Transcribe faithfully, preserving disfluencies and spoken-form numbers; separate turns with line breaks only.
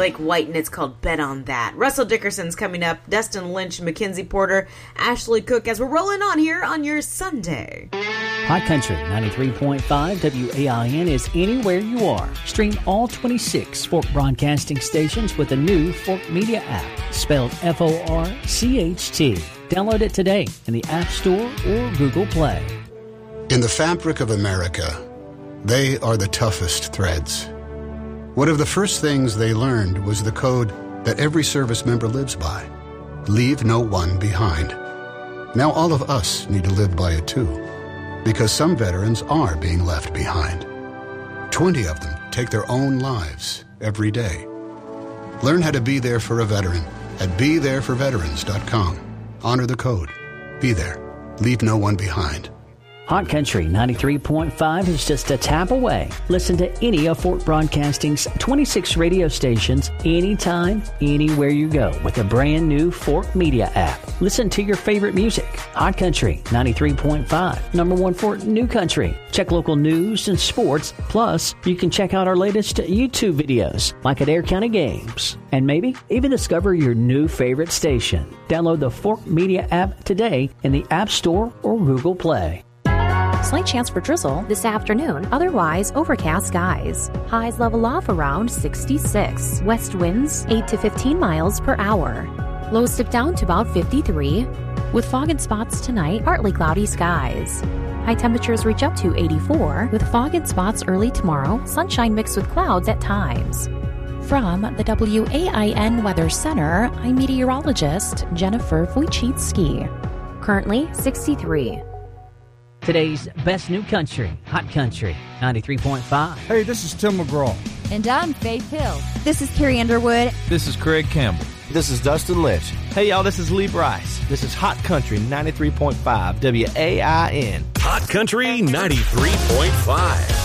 Blake White, and it's called Bet on That. Russell Dickerson's coming up, Dustin Lynch, Mackenzie Porter, Ashley Cook, as we're rolling on here on your Sunday.
Hot Country ninety-three point five W A I N is anywhere you are. Stream all twenty-six Fork Broadcasting stations with the new Fork Media app, spelled F O R C H T. Download it today in the App Store or Google Play.
In the fabric of America, they are the toughest threads. One of the first things they learned was the code that every service member lives by. Leave no one behind. Now all of us need to live by it too, because some veterans are being left behind. Twenty of them take their own lives every day. Learn how to be there for a veteran at be there for veterans dot com. Honor the code. Be there. Leave no one behind.
Hot Country ninety-three point five is just a tap away. Listen to any of Fork Broadcasting's twenty-six radio stations anytime, anywhere you go with the brand new Fork Media app. Listen to your favorite music. Hot Country ninety-three point five, number one for New Country. Check local news and sports. Plus, you can check out our latest YouTube videos, like at Air County Games. And maybe even discover your new favorite station. Download the Fork Media app today in the App Store or Google Play.
Slight chance for drizzle this afternoon, otherwise overcast skies. Highs level off around sixty-six. West winds eight to fifteen miles per hour. Lows dip down to about fifty-three. With fog and spots tonight, partly cloudy skies. High temperatures reach up to eighty-four, with fog and spots early tomorrow, sunshine mixed with clouds at times. From the W A I N Weather Center, I'm meteorologist Jennifer Wojcicki. Currently sixty-three.
Today's best new country, Hot Country ninety-three point five.
Hey, this is Tim McGraw.
And I'm Faith Hill.
This is Carrie Underwood.
This is Craig Campbell.
This is Dustin Lynch.
Hey, y'all, this is Lee Bryce. This is Hot Country ninety-three point five W A I N.
Hot Country ninety-three point five.